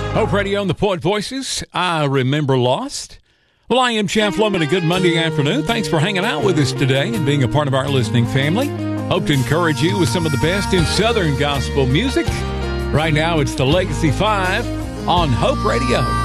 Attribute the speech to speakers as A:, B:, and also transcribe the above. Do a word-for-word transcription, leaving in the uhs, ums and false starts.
A: Hope Radio and the Point Voices, I Remember Lost. Well, I am Champ Fleming. A good Monday afternoon. Thanks for hanging out with us today and being a part of our listening family. Hope to encourage you with some of the best in Southern gospel music. Right now, it's the Legacy Five on Hope Radio.